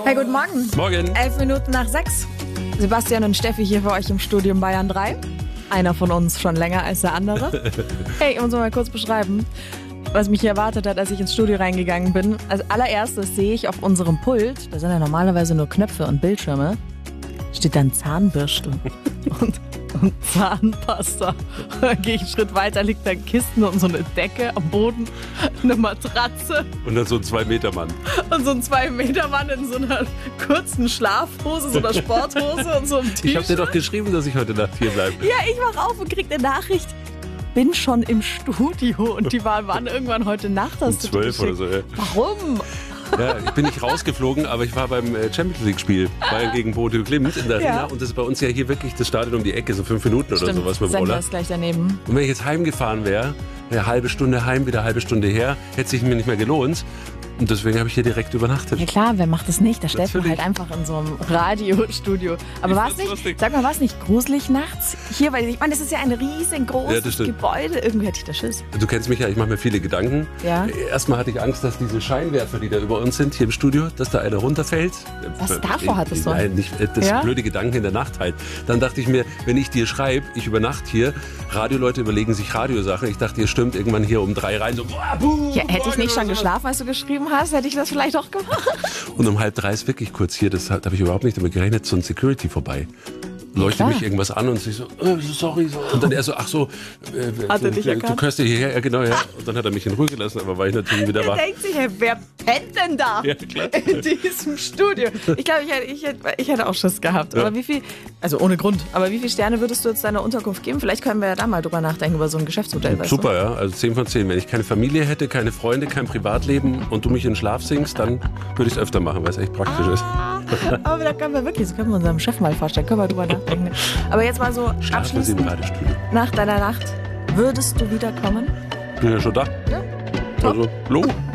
Hey, guten Morgen. Morgen. 11 Minuten nach 6. Sebastian und Steffi hier für euch im Studium Bayern 3. Einer von uns schon länger als der andere. Hey, ich muss mal kurz beschreiben, was mich hier erwartet hat, als ich ins Studio reingegangen bin. Als allererstes sehe ich auf unserem Pult, da sind ja normalerweise nur Knöpfe und Bildschirme, steht dann Zahnbürste und Zahnpasta. Dann gehe ich einen Schritt weiter, liegt da Kisten und so eine Decke am Boden, eine Matratze. Und dann so ein 2-Meter-Mann. Und so ein 2-Meter-Mann in so einer kurzen Schlafhose, so einer Sporthose und so einem T-Shirt. Ich habe dir doch geschrieben, dass ich heute Nacht hier bleibe. Ja, ich wach auf und krieg eine Nachricht. Bin schon im Studio und die waren irgendwann heute Nacht. Um 12 oder so, ja. Warum? Ja, ich bin nicht rausgeflogen, aber ich war beim Champions League-Spiel Bayern gegen Bodo Glimt in der Arena. Und das ist bei uns ja hier wirklich das Stadion um die Ecke, so 5 Minuten oder sowas mit dem Roller. Ist gleich daneben. Und wenn ich jetzt heimgefahren wäre, eine halbe Stunde heim, wieder eine halbe Stunde her, hätte sich mir nicht mehr gelohnt. Und deswegen habe ich hier direkt übernachtet. Ja klar, wer macht das nicht? Da stellt man Natürlich. halt einfach in so einem Radiostudio. Aber war es nicht, sag mal, war es nicht gruselig nachts hier? Weil ich meine, das ist ja ein riesengroßes Gebäude. Irgendwie hatte ich da Schiss. Du kennst mich ja, ich mache mir viele Gedanken. Ja. Erstmal hatte ich Angst, dass diese Scheinwerfer, die da über uns sind, hier im Studio, dass da einer runterfällt. Was davor hattest du? Nein, nicht, das Ja? blöde Gedanken in der Nacht halt. Dann dachte ich mir, wenn ich dir schreibe, ich übernachte hier, Radioleute überlegen sich Radiosachen. Ich dachte, ihr stürmt irgendwann hier um 3 rein, so Ja, hätte ich nicht schon geschlafen, als du geschrieben hast, hätte ich das vielleicht auch gemacht. Und um 2:30 ist wirklich kurz hier, da habe ich überhaupt nicht damit gerechnet, so ein Security vorbei. Leuchtet klar. mich irgendwas an und ich so, sorry. Und dann er so, ach so, Hat er dich du erkannt? gehörst ja hierher, ja genau, ja. Und dann hat er mich in Ruhe gelassen, aber war ich natürlich wieder Der wach. denkt sich, hey, wer pennt denn da Ja, klar. in diesem Studio? Ich glaube, ich hätte auch Schiss gehabt. Ja. Aber wie viel, also ohne Grund, aber wie viele Sterne würdest du jetzt deiner Unterkunft geben? Vielleicht können wir ja da mal drüber nachdenken, über so ein Geschäftsmodell. Weißt Super, ja, also 10 von 10. Wenn ich keine Familie hätte, keine Freunde, kein Privatleben und du mich in den Schlaf singst, dann würde ich es öfter machen, weil es echt praktisch ist. du? Aber da können wir wirklich, so können wir unserem Chef mal vorstellen, können wir drüber nachdenken. Aber jetzt mal so Schlafen Sie abschließend, im Radiostudio. nach deiner Nacht, würdest du wiederkommen? Bin ja schon da. Ja. Also, Logo.